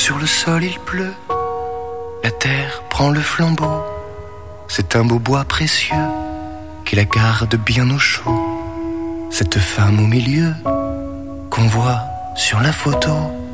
sur le sol il pleut, la terre prend le flambeau. C'est un beau bois précieux qui la garde bien au chaud. Cette femme au milieu qu'on voit sur la photo.